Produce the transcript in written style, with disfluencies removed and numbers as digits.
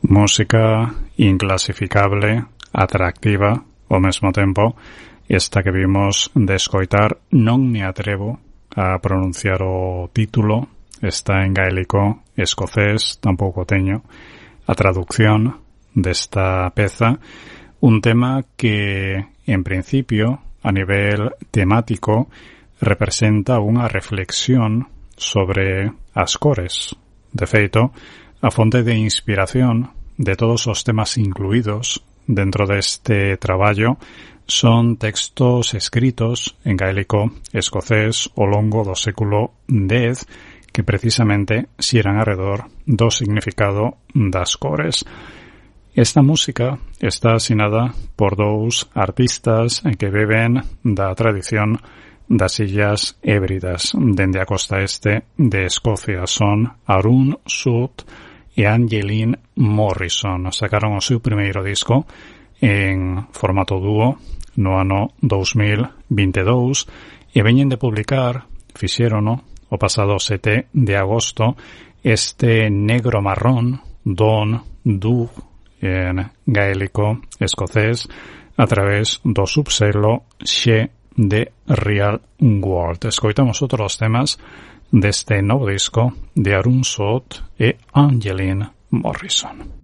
Música inclasificable, atractiva, ao mesmo tempo, esta que vimos de escoitar. Non me atrevo a pronunciar o título, está en gaélico escocés, tampouco teño a traducción desta peza, un tema que, en principio, a nivel temático, representa unha reflexión sobre as cores. De feito, a fonte de inspiración de todos os temas incluídos dentro deste traballo son textos escritos en gaélico escocés ao longo do século X que precisamente xiran arredor do significado das cores. Esta música está asinada por dous artistas que beben da tradición das Illas Hébridas dende a costa este de Escocia. Son Arun Soot e Angeline Morrison. Sacaron o seu primeiro disco en formato dúo no ano 2022 e veñen de publicar, fixérono o pasado 7 de agosto, este negro marrón, Don Dug, en gaélico escocés, a través do subselo She de Real World. Escoitamos outros temas deste novo disco de Arun Soot e Angeline Morrison.